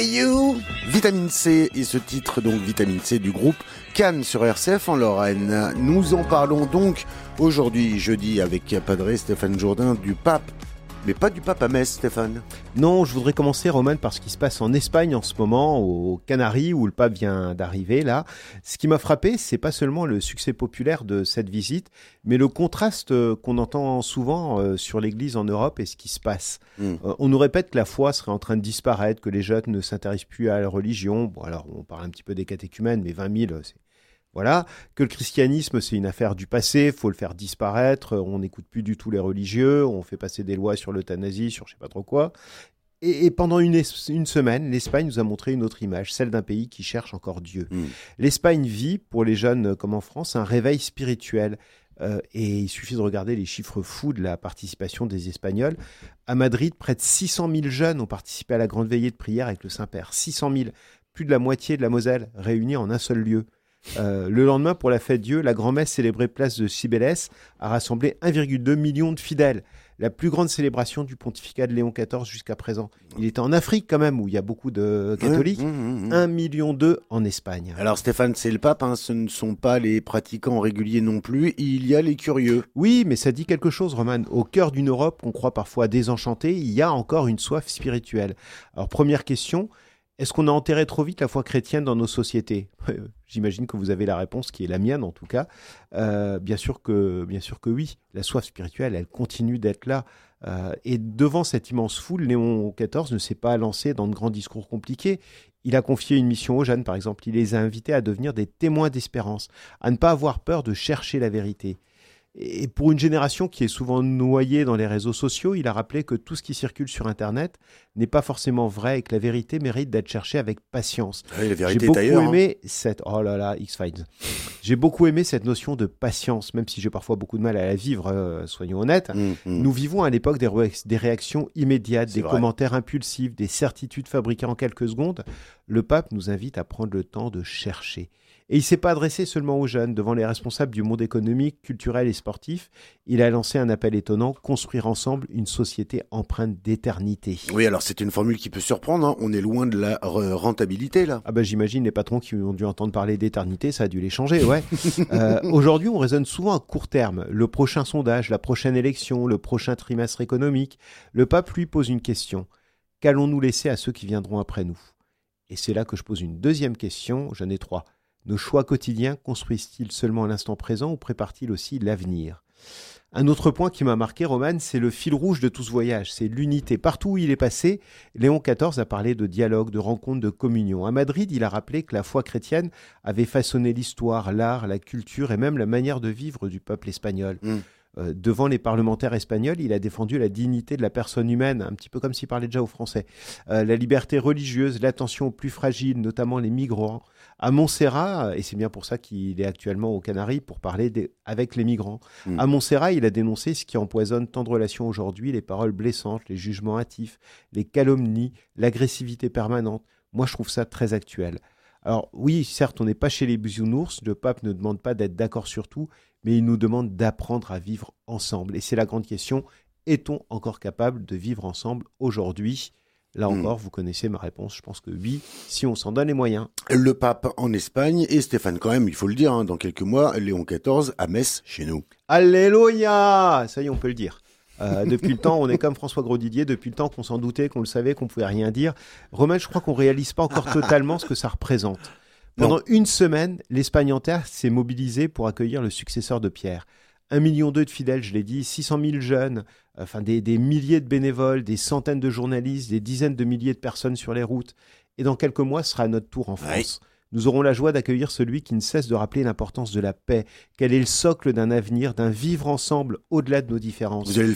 Hey You, Vitamine C, et ce titre donc Vitamine C du groupe Cannes sur RCF en Lorraine. Nous en parlons donc aujourd'hui, jeudi, avec Padre Stéphane Jourdain du pape. Mais pas du pape à Metz, Stéphane. Non, je voudrais commencer, Roman, par ce qui se passe en Espagne en ce moment, aux Canaries, où le pape vient d'arriver, là. Ce qui m'a frappé, c'est pas seulement le succès populaire de cette visite, mais le contraste qu'on entend souvent sur l'Église en Europe et ce qui se passe. On nous répète que la foi serait en train de disparaître, que les jeunes ne s'intéressent plus à la religion. Bon, alors, on parle un petit peu des catéchumènes, mais 20 000, c'est... Voilà, que le christianisme, c'est une affaire du passé, faut le faire disparaître, on n'écoute plus du tout les religieux, on fait passer des lois sur l'euthanasie, sur je sais pas trop quoi. Et pendant une semaine, l'Espagne nous a montré une autre image, celle d'un pays qui cherche encore Dieu. L'Espagne vit, pour les jeunes comme en France, un réveil spirituel. Et il suffit de regarder les chiffres fous de la participation des Espagnols. À Madrid, près de 600 000 jeunes ont participé à la grande veillée de prière avec le Saint-Père. 600 000, plus de la moitié de la Moselle, réunis en un seul lieu. Le lendemain, pour la fête Dieu, la grand-messe célébrée place de Cibeles a rassemblé 1,2 million de fidèles. La plus grande célébration du pontificat de Léon XIV jusqu'à présent. Il était en Afrique quand même, où il y a beaucoup de catholiques. 1,2 million en Espagne. Alors Stéphane, c'est le pape, hein, ce ne sont pas les pratiquants réguliers non plus, il y a les curieux. Oui, mais ça dit quelque chose, Roman. Au cœur d'une Europe qu'on croit parfois désenchantée, il y a encore une soif spirituelle. Alors première question, est-ce qu'on a enterré trop vite la foi chrétienne dans nos sociétés ? J'imagine que vous avez la réponse, qui est la mienne en tout cas. Bien sûr que oui. La soif spirituelle, elle continue d'être là. Et devant cette immense foule, Léon XIV ne s'est pas lancé dans de grands discours compliqués. Il a confié une mission aux jeunes, par exemple. Il les a invités à devenir des témoins d'espérance, à ne pas avoir peur de chercher la vérité. Et pour une génération qui est souvent noyée dans les réseaux sociaux, il a rappelé que tout ce qui circule sur Internet n'est pas forcément vrai et que la vérité mérite d'être cherchée avec patience. Oui, la vérité est ailleurs. X-Files. J'ai beaucoup aimé cette notion de patience, même si j'ai parfois beaucoup de mal à la vivre, soyons honnêtes. Nous vivons à l'époque des réactions immédiates, des commentaires impulsifs, des certitudes fabriquées en quelques secondes. Le pape nous invite à prendre le temps de chercher. Et il ne s'est pas adressé seulement aux jeunes. Devant les responsables du monde économique, culturel et sportif, il a lancé un appel étonnant, construire ensemble une société empreinte d'éternité. Oui, alors c'est une formule qui peut surprendre, hein. On est loin de la rentabilité là. Ah ben j'imagine les patrons qui ont dû entendre parler d'éternité, ça a dû les changer, ouais. Aujourd'hui, on raisonne souvent à court terme. Le prochain sondage, la prochaine élection, le prochain trimestre économique. Le pape, lui, pose une question. Qu'allons-nous laisser à ceux qui viendront après nous ? Et c'est là que je pose une deuxième question, j'en ai 3. Nos choix quotidiens construisent-ils seulement l'instant présent ou préparent-ils aussi l'avenir ? Un autre point qui m'a marqué, Roman, c'est le fil rouge de tout ce voyage, c'est l'unité. Partout où il est passé, Léon XIV a parlé de dialogue, de rencontre, de communion. À Madrid, il a rappelé que la foi chrétienne avait façonné l'histoire, l'art, la culture et même la manière de vivre du peuple espagnol. Devant les parlementaires espagnols, il a défendu la dignité de la personne humaine, un petit peu comme s'il parlait déjà aux Français. La liberté religieuse, l'attention aux plus fragiles, notamment les migrants. À Montserrat, et c'est bien pour ça qu'il est actuellement aux Canaries, pour parler avec les migrants. À Montserrat, il a dénoncé ce qui empoisonne tant de relations aujourd'hui, les paroles blessantes, les jugements hâtifs, les calomnies, l'agressivité permanente. Moi, je trouve ça très actuel. Alors oui, certes, on n'est pas chez les bisounours, le pape ne demande pas d'être d'accord sur tout, mais il nous demande d'apprendre à vivre ensemble. Et c'est la grande question, est-on encore capable de vivre ensemble aujourd'hui ? Là encore, vous connaissez ma réponse, je pense que oui, si on s'en donne les moyens. Le pape en Espagne et Stéphane quand même, il faut le dire, hein, dans quelques mois, Léon XIV à Metz chez nous. Alléluia ! Ça y est, on peut le dire. Depuis le temps, on est comme François Grosdidier, depuis le temps qu'on s'en doutait, qu'on le savait, qu'on pouvait rien dire. Romain, je crois qu'on réalise pas encore totalement ce que ça représente. Pendant une semaine, l'Espagne entière s'est mobilisée pour accueillir le successeur de Pierre. 1,2 million de fidèles, je l'ai dit, 600 000 jeunes, des milliers de bénévoles, des centaines de journalistes, des dizaines de milliers de personnes sur les routes. Et dans quelques mois, ce sera à notre tour en France. Oui. Nous aurons la joie d'accueillir celui qui ne cesse de rappeler l'importance de la paix, qu'elle est le socle d'un avenir, d'un vivre ensemble au-delà de nos différences. Vous allez